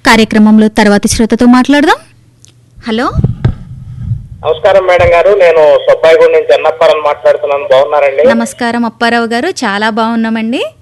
కార్యక్రమంలో తర్వాతి శ్రోతతో మాట్లాడదాం. హలో, నమస్కారం మేడం గారు, నేను సుబ్బాయిగూడ నుంచి అన్నప్పారావు మాట్లాడుతున్నాను. బాగున్నారండి? నమస్కారం అప్పారావు గారు, చాలా బాగున్నామండి.